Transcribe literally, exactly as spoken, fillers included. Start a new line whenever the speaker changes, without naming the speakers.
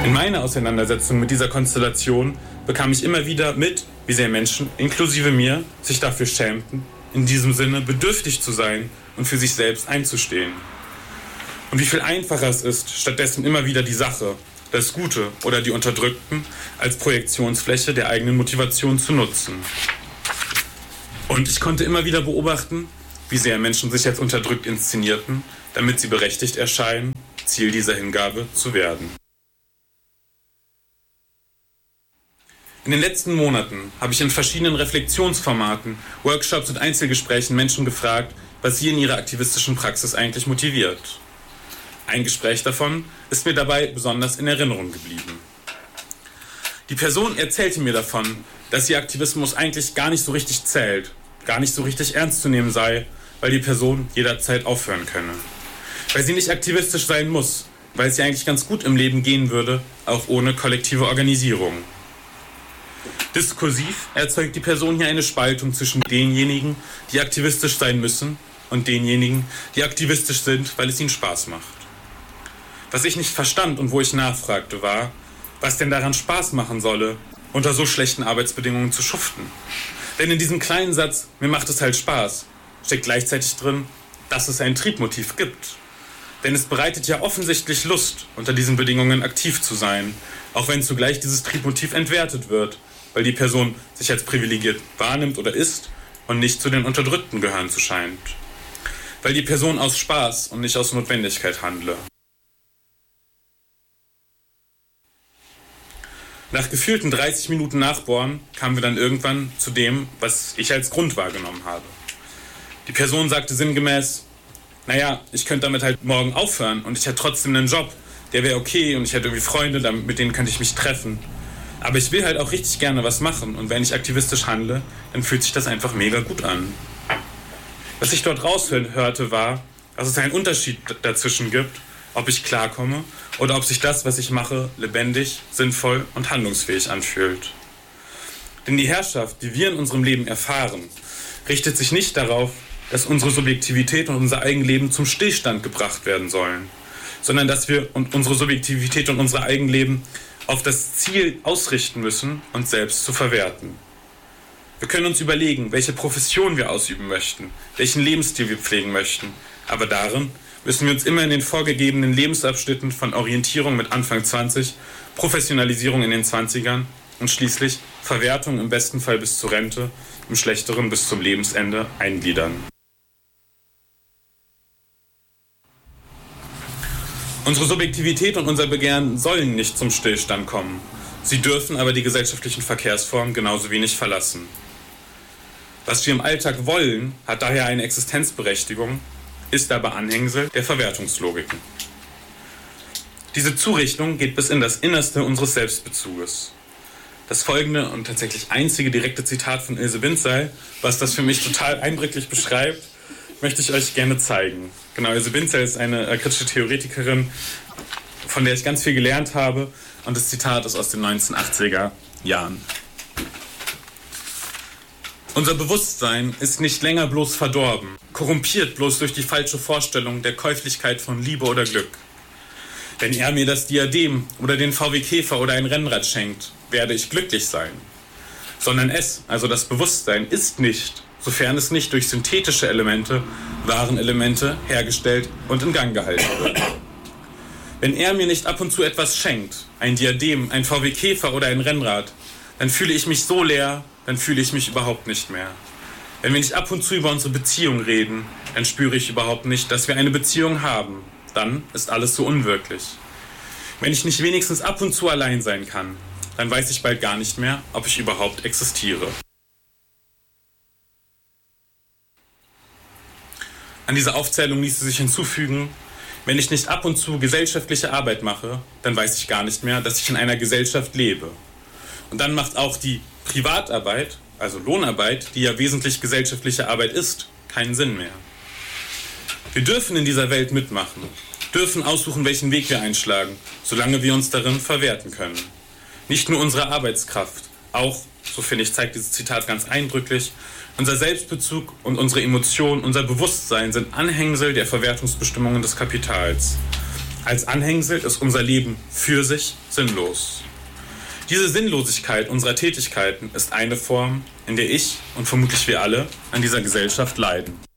In meiner Auseinandersetzung mit dieser Konstellation bekam ich immer wieder mit, wie sehr Menschen, inklusive mir, sich dafür schämten, in diesem Sinne bedürftig zu sein und für sich selbst einzustehen. Und wie viel einfacher es ist, stattdessen immer wieder die Sache, das Gute oder die Unterdrückten als Projektionsfläche der eigenen Motivation zu nutzen. Und ich konnte immer wieder beobachten, wie sehr Menschen sich als unterdrückt inszenierten, damit sie berechtigt erscheinen, Ziel dieser Hingabe zu werden. In den letzten Monaten habe ich in verschiedenen Reflexionsformaten, Workshops und Einzelgesprächen Menschen gefragt, was sie in ihrer aktivistischen Praxis eigentlich motiviert. Ein Gespräch davon ist mir dabei besonders in Erinnerung geblieben. Die Person erzählte mir davon, dass ihr Aktivismus eigentlich gar nicht so richtig zählt, gar nicht so richtig ernst zu nehmen sei, weil die Person jederzeit aufhören könne. Weil sie nicht aktivistisch sein muss, weil es ihr eigentlich ganz gut im Leben gehen würde, auch ohne kollektive Organisierung. Diskursiv erzeugt die Person hier eine Spaltung zwischen denjenigen, die aktivistisch sein müssen, und denjenigen, die aktivistisch sind, weil es ihnen Spaß macht. Was ich nicht verstand und wo ich nachfragte, war, was denn daran Spaß machen solle, unter so schlechten Arbeitsbedingungen zu schuften. Denn in diesem kleinen Satz, mir macht es halt Spaß, steckt gleichzeitig drin, dass es ein Triebmotiv gibt. Denn es bereitet ja offensichtlich Lust, unter diesen Bedingungen aktiv zu sein, auch wenn zugleich dieses Triebmotiv entwertet wird, weil die Person sich als privilegiert wahrnimmt oder ist und nicht zu den Unterdrückten gehören zu scheint. Weil die Person aus Spaß und nicht aus Notwendigkeit handle. Nach gefühlten dreißig Minuten Nachbohren kamen wir dann irgendwann zu dem, was ich als Grund wahrgenommen habe. Die Person sagte sinngemäß, naja, ich könnte damit halt morgen aufhören und ich hätte trotzdem einen Job, der wäre okay und ich hätte irgendwie Freunde, mit denen könnte ich mich treffen. Aber ich will halt auch richtig gerne was machen und wenn ich aktivistisch handle, dann fühlt sich das einfach mega gut an. Was ich dort raushörte war, dass es einen Unterschied dazwischen gibt, ob ich klarkomme oder ob sich das, was ich mache, lebendig, sinnvoll und handlungsfähig anfühlt. Denn die Herrschaft, die wir in unserem Leben erfahren, richtet sich nicht darauf, dass unsere Subjektivität und unser Eigenleben zum Stillstand gebracht werden sollen, sondern dass wir und unsere Subjektivität und unser Eigenleben auf das Ziel ausrichten müssen, uns selbst zu verwerten. Wir können uns überlegen, welche Profession wir ausüben möchten, welchen Lebensstil wir pflegen möchten, aber darin müssen wir uns immer in den vorgegebenen Lebensabschnitten von Orientierung mit Anfang zwanzig, Professionalisierung in den zwanzigern und schließlich Verwertung im besten Fall bis zur Rente, im schlechteren bis zum Lebensende eingliedern. Unsere Subjektivität und unser Begehren sollen nicht zum Stillstand kommen. Sie dürfen aber die gesellschaftlichen Verkehrsformen genauso wenig verlassen. Was wir im Alltag wollen, hat daher eine Existenzberechtigung, ist aber Anhängsel der Verwertungslogiken. Diese Zurichtung geht bis in das Innerste unseres Selbstbezuges. Das folgende und tatsächlich einzige direkte Zitat von Ilse Bindzei, was das für mich total eindrücklich beschreibt, möchte ich euch gerne zeigen. Genau, Ilse Bindzei ist eine äh, kritische Theoretikerin, von der ich ganz viel gelernt habe, und das Zitat ist aus den neunzehnhundertachtziger Jahren. Unser Bewusstsein ist nicht länger bloß verdorben, korrumpiert bloß durch die falsche Vorstellung der Käuflichkeit von Liebe oder Glück. Wenn er mir das Diadem oder den V W Käfer oder ein Rennrad schenkt, werde ich glücklich sein. Sondern es, also das Bewusstsein, ist nicht, sofern es nicht durch synthetische Elemente, Warenelemente, hergestellt und in Gang gehalten wird. Wenn er mir nicht ab und zu etwas schenkt, ein Diadem, ein V W Käfer oder ein Rennrad, dann fühle ich mich so leer, dann fühle ich mich überhaupt nicht mehr. Wenn wir nicht ab und zu über unsere Beziehung reden, dann spüre ich überhaupt nicht, dass wir eine Beziehung haben. Dann ist alles so unwirklich. Wenn ich nicht wenigstens ab und zu allein sein kann, dann weiß ich bald gar nicht mehr, ob ich überhaupt existiere. An dieser Aufzählung ließe sich hinzufügen, wenn ich nicht ab und zu gesellschaftliche Arbeit mache, dann weiß ich gar nicht mehr, dass ich in einer Gesellschaft lebe. Und dann macht auch die Privatarbeit, also Lohnarbeit, die ja wesentlich gesellschaftliche Arbeit ist, keinen Sinn mehr. Wir dürfen in dieser Welt mitmachen, dürfen aussuchen, welchen Weg wir einschlagen, solange wir uns darin verwerten können. Nicht nur unsere Arbeitskraft, auch, so finde ich, zeigt dieses Zitat ganz eindrücklich, unser Selbstbezug und unsere Emotionen, unser Bewusstsein sind Anhängsel der Verwertungsbestimmungen des Kapitals. Als Anhängsel ist unser Leben für sich sinnlos. Diese Sinnlosigkeit unserer Tätigkeiten ist eine Form, in der ich und vermutlich wir alle an dieser Gesellschaft leiden.